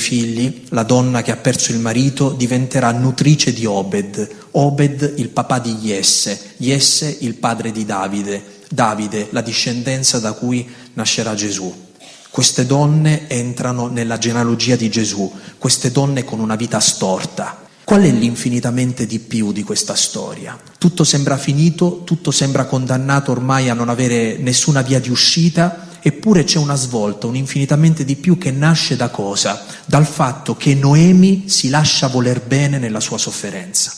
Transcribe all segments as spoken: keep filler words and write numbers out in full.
figli, la donna che ha perso il marito, diventerà nutrice di Obed, Obed il papà di Jesse, Jesse il padre di Davide, Davide la discendenza da cui nascerà Gesù. Queste donne entrano nella genealogia di Gesù, queste donne con una vita storta. Qual è l'infinitamente di più di questa storia? Tutto sembra finito, tutto sembra condannato ormai a non avere nessuna via di uscita, eppure c'è una svolta, un infinitamente di più che nasce da cosa? Dal fatto che Noemi si lascia voler bene nella sua sofferenza.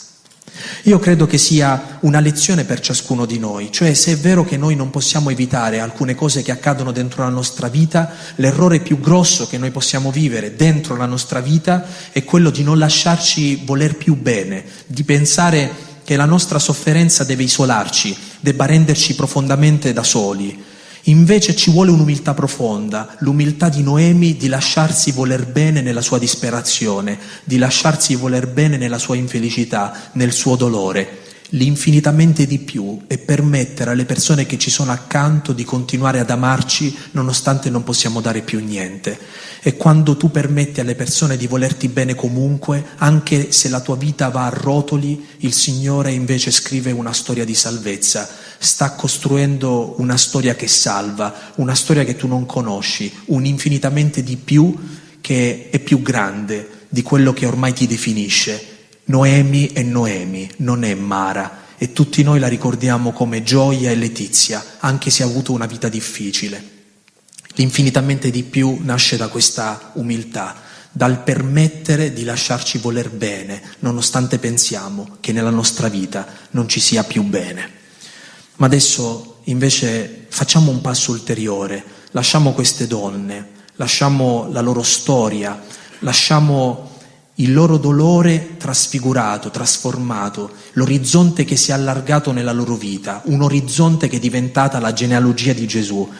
Io credo che sia una lezione per ciascuno di noi, cioè se è vero che noi non possiamo evitare alcune cose che accadono dentro la nostra vita, l'errore più grosso che noi possiamo vivere dentro la nostra vita è quello di non lasciarci voler più bene, di pensare che la nostra sofferenza deve isolarci, debba renderci profondamente da soli. Invece ci vuole un'umiltà profonda, l'umiltà di Noemi di lasciarsi voler bene nella sua disperazione, di lasciarsi voler bene nella sua infelicità, nel suo dolore. L'infinitamente di più è permettere alle persone che ci sono accanto di continuare ad amarci nonostante non possiamo dare più niente. E quando tu permetti alle persone di volerti bene comunque, anche se la tua vita va a rotoli, il Signore invece scrive una storia di salvezza. Sta costruendo una storia che salva, una storia che tu non conosci, un infinitamente di più che è più grande di quello che ormai ti definisce. Noemi è Noemi, non è Mara, e tutti noi la ricordiamo come Gioia e Letizia, anche se ha avuto una vita difficile. L'infinitamente di più nasce da questa umiltà, dal permettere di lasciarci voler bene, nonostante pensiamo che nella nostra vita non ci sia più bene. Ma adesso invece facciamo un passo ulteriore, lasciamo queste donne, lasciamo la loro storia, lasciamo il loro dolore trasfigurato, trasformato, l'orizzonte che si è allargato nella loro vita, un orizzonte che è diventata la genealogia di Gesù.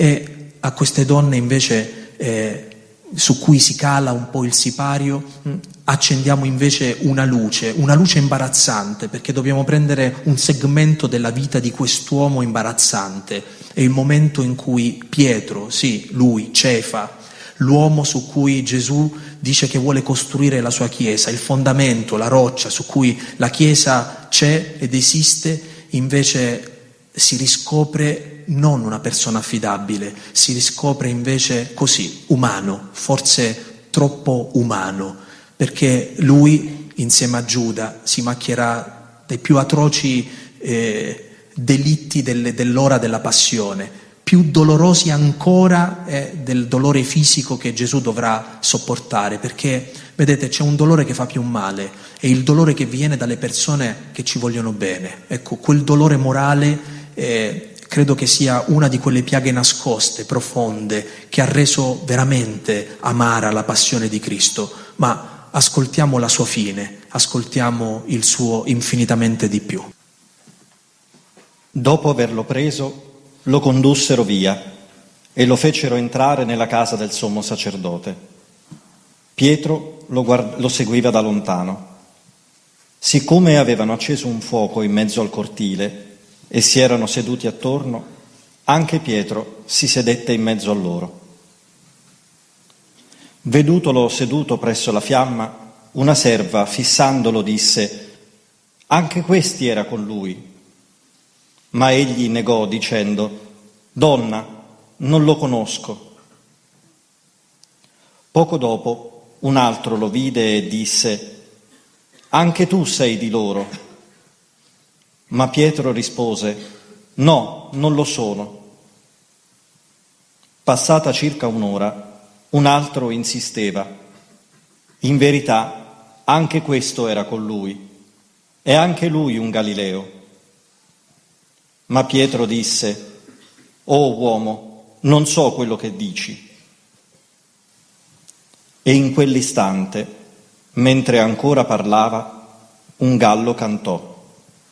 E a queste donne invece eh, su cui si cala un po' il sipario, mh, accendiamo invece una luce, una luce imbarazzante, perché dobbiamo prendere un segmento della vita di quest'uomo imbarazzante. È il momento in cui Pietro, sì, lui, Cefa, l'uomo su cui Gesù dice che vuole costruire la sua Chiesa, il fondamento, la roccia su cui la Chiesa c'è ed esiste, invece si riscopre non una persona affidabile, si riscopre invece così, umano, forse troppo umano, perché lui, insieme a Giuda, si macchierà dei più atroci eh, delitti delle, dell'ora della passione, più dolorosi ancora eh, del dolore fisico che Gesù dovrà sopportare, perché vedete c'è un dolore che fa più male, è il dolore che viene dalle persone che ci vogliono bene. Ecco, quel dolore morale eh, credo che sia una di quelle piaghe nascoste, profonde, che ha reso veramente amara la passione di Cristo. Ma ascoltiamo la sua fine, ascoltiamo il suo infinitamente di più. Dopo averlo preso, lo condussero via e lo fecero entrare nella casa del sommo sacerdote. Pietro lo, guard- lo seguiva da lontano. Siccome avevano acceso un fuoco in mezzo al cortile e si erano seduti attorno, anche Pietro si sedette in mezzo a loro. Vedutolo seduto presso la fiamma, una serva, fissandolo, disse: «Anche questi era con lui». Ma egli negò dicendo: «Donna, non lo conosco». Poco dopo un altro lo vide e disse: «Anche tu sei di loro». Ma Pietro rispose: «No, non lo sono». Passata circa un'ora, un altro insisteva: «In verità, anche questo era con lui, è anche lui un Galileo». Ma Pietro disse: «O uomo, non so quello che dici». E in quell'istante, mentre ancora parlava, un gallo cantò.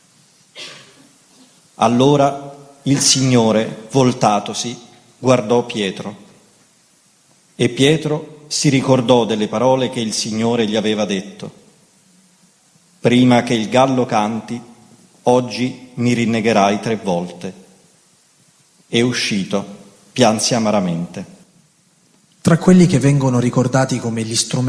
Allora il Signore, voltatosi, guardò Pietro. E Pietro si ricordò delle parole che il Signore gli aveva detto: «Prima che il gallo canti, oggi mi rinnegherai tre volte». E uscito, pianse amaramente. Tra quelli che vengono ricordati come gli strumenti